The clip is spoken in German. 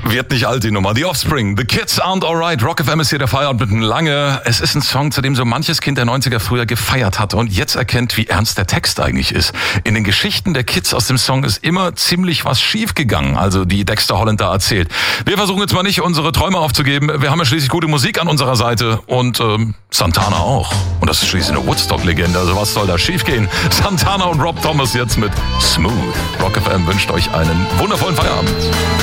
Wird nicht alt, die Nummer. The Offspring, The Kids Aren't Alright. Rock FM ist hier der Feierabend mit Lange. Es ist ein Song, zu dem so manches Kind der 90er früher gefeiert hat und jetzt erkennt, wie ernst der Text eigentlich ist. In den Geschichten der Kids aus dem Song ist immer ziemlich was schief gegangen, also die Dexter Holland da erzählt. Wir versuchen jetzt mal nicht, unsere Träume aufzugeben. Wir haben ja schließlich gute Musik an unserer Seite und Santana auch. Und das ist schließlich eine Woodstock-Legende, also was soll da schief gehen? Santana und Rob Thomas jetzt mit Smooth. Rock FM wünscht euch einen wundervollen Feierabend.